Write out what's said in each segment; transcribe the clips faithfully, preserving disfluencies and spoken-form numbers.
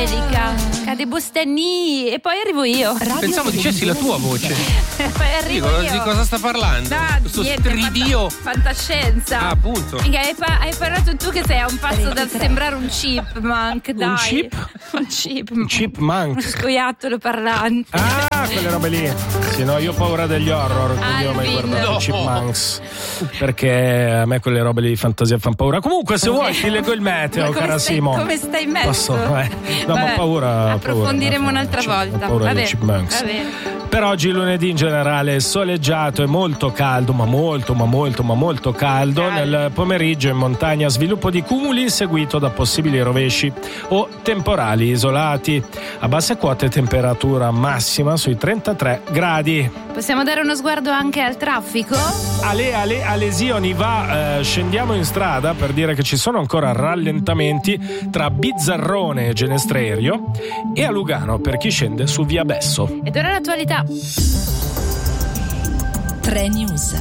Angelica, cade Bostenni e poi arrivo io. Radio Pensavo dicessi la tua voce. Poi arrivo Dico, io. di cosa sta parlando? No, Questo niente, stridio. fanta- fantascienza. Ah, appunto. Mica, hai, pa- hai parlato tu che sei a un passo dal sembrare un chipmunk, dai. Un chip? Un chipmunk. Chipmunk. Uno scoiattolo parlante. Ah, quelle robe lì. Sì, no, io ho paura degli horror, quindi ho mai Alvin. guardato No. Chipmunks. Perché a me quelle robe lì di fantasia fanno paura. Comunque, se vuoi, ti leggo il meteo, Ma come cara stai- Simo. come stai messo? Posso? Eh. No, ma Vabbè, ho paura. ho approfondiremo paura, un'altra Ho volta. paura Va dei bene, Chipmunks. va bene. Per oggi lunedì in generale soleggiato e molto caldo, ma molto, ma molto, ma molto caldo. Caldo. Nel pomeriggio in montagna sviluppo di cumuli seguito da possibili rovesci o temporali isolati. A basse quote temperatura massima sui trentatré gradi. Possiamo dare uno sguardo anche al traffico? Ale, ale, a lesioni va, eh, scendiamo in strada per dire che ci sono ancora rallentamenti tra Bizzarrone e Genestrerio e a Lugano per chi scende su via Besso. Ed ora l'attualità. tre News.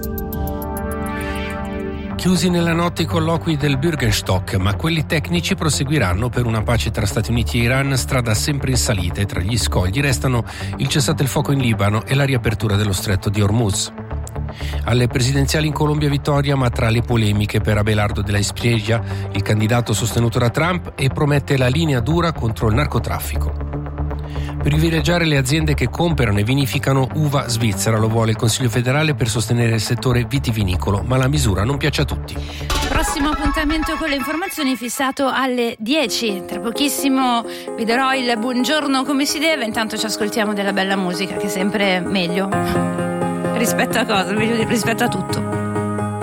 Chiusi nella notte i colloqui del Bürgerstock, ma quelli tecnici proseguiranno per una pace tra Stati Uniti e Iran, strada sempre in salita, e tra gli scogli restano il cessate il fuoco in Libano e la riapertura dello stretto di Hormuz. Alle presidenziali in Colombia vittoria, ma tra le polemiche per Abelardo de la Espriella, il candidato sostenuto da Trump, e promette la linea dura contro il narcotraffico. Privilegiare le aziende che comprano e vinificano uva svizzera, lo vuole il Consiglio federale per sostenere il settore vitivinicolo, ma la misura non piace a tutti. Prossimo appuntamento con le informazioni fissato alle dieci. Tra pochissimo vi darò il buongiorno come si deve, intanto ci ascoltiamo della bella musica, che è sempre meglio. Rispetto a cosa? Meglio di- rispetto a tutto.